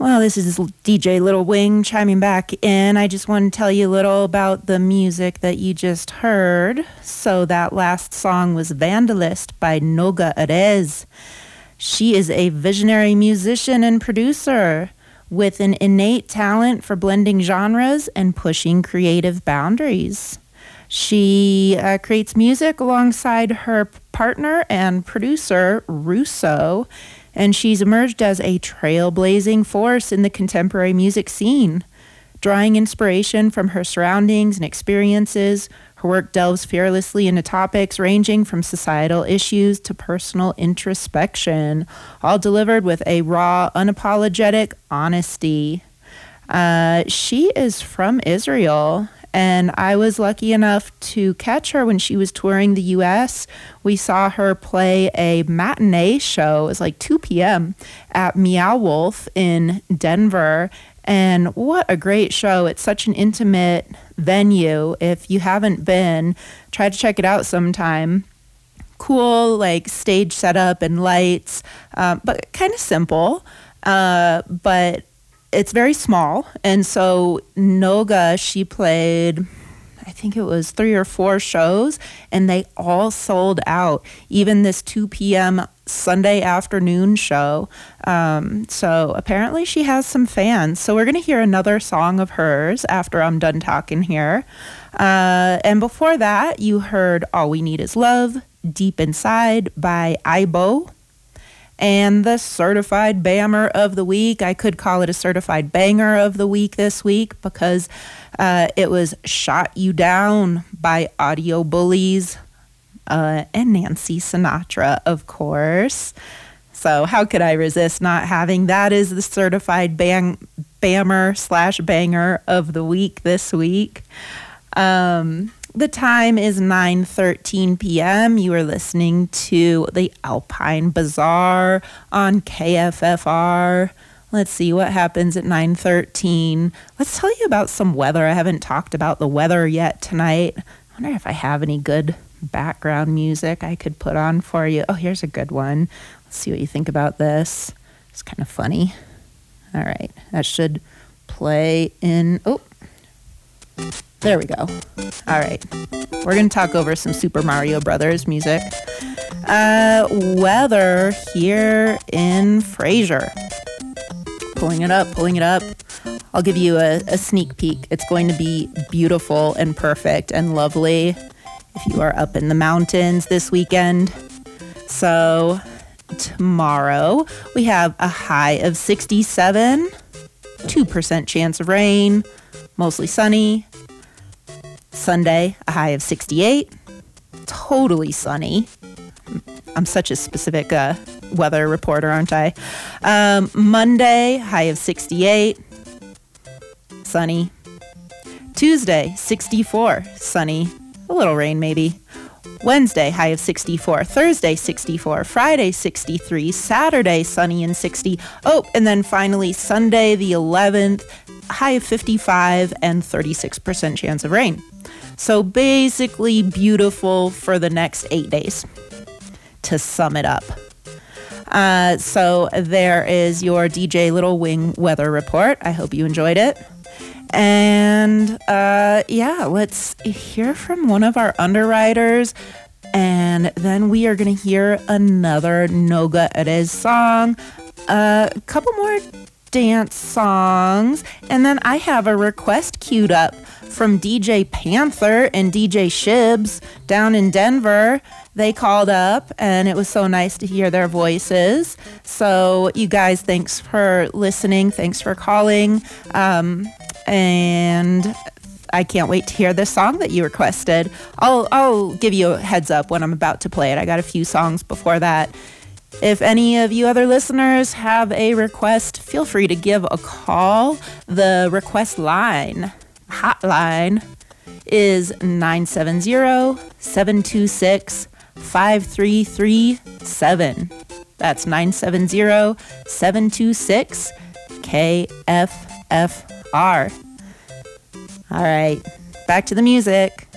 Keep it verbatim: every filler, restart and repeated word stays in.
Well, this is D J Little Wing chiming back in. I just want to tell you a little about the music that you just heard. So that last song was Vandalist by Noga Erez. She is a visionary musician and producer with an innate talent for blending genres and pushing creative boundaries. She uh, creates music alongside her partner and producer, Russo, and she's emerged as a trailblazing force in the contemporary music scene. Drawing inspiration from her surroundings and experiences, her work delves fearlessly into topics ranging from societal issues to personal introspection, all delivered with a raw, unapologetic honesty. Uh, she is from Israel, and I was lucky enough to catch her when she was touring the U S. We saw her play a matinee show. It was like two p.m. at Meow Wolf in Denver. And what a great show. It's such an intimate venue. If you haven't been, try to check it out sometime. Cool, like stage setup and lights, um, but kind of simple. Uh, but it's very small. And so Noga, she played, I think it was three or four shows, and they all sold out. Even this two p.m. Sunday afternoon show. Um, so apparently she has some fans. So we're going to hear another song of hers after I'm done talking here. Uh, and before that, you heard All We Need Is Love, Deep Inside by Aibo. And the certified bammer of the week, I could call it a certified banger of the week this week because uh, it was Shot You Down by Audio Bullies uh, and Nancy Sinatra, of course. So how could I resist not having that as the certified bang, bammer slash banger of the week this week? Um... The time is nine thirteen p.m. You are listening to the Alpine Bazaar on K F F R. Let's see what happens at nine thirteen. Let's tell you about some weather. I haven't talked about the weather yet tonight. I wonder if I have any good background music I could put on for you. Oh, here's a good one. Let's see what you think about this. It's kind of funny. All right. That should play in... Oh. There we go. All right. We're going to talk over some Super Mario Brothers music. Uh, weather here in Fraser. Pulling it up, pulling it up. I'll give you a, a sneak peek. It's going to be beautiful and perfect and lovely if you are up in the mountains this weekend. So tomorrow we have a high of sixty-seven, two percent chance of rain, mostly sunny. Sunday, a high of sixty-eight, totally sunny. I'm such a specific uh, weather reporter, aren't I? Um, Monday, high of sixty-eight, sunny. Tuesday, sixty-four, sunny. A little rain maybe. Wednesday, high of sixty-four. Thursday, sixty-four. Friday, sixty-three. Saturday, sunny and sixty. Oh, and then finally Sunday, the eleventh, high of fifty-five and thirty-six percent chance of rain. So basically beautiful for the next eight days, to sum it up. Uh, so there is your D J Little Wing weather report. I hope you enjoyed it. And uh, yeah, let's hear from one of our underwriters. And then we are going to hear another Noga Erez song, uh, a couple more dance songs, and then I have a request queued up from D J Panther and D J Shibs down in Denver. They called up, and it was so nice to hear their voices. So you guys, thanks for listening. Thanks for calling. Um, and I can't wait to hear this song that you requested. I'll, I'll give you a heads up when I'm about to play it. I got a few songs before that. If any of you other listeners have a request, feel free to give a call. The request line, hotline, is nine seven zero, seven two six, five three three seven. That's nine seven zero, seven two six, K F F R. All right, back to the music.